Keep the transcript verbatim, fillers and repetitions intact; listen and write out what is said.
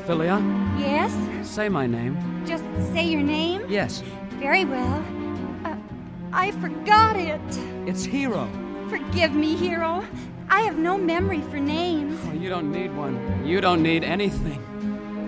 Ophelia? Yes? Say my name. Just say your name? Yes. Very well. Uh, I forgot it. It's Hero. Forgive me, Hero. I have no memory for names. Oh, you don't need one. You don't need anything.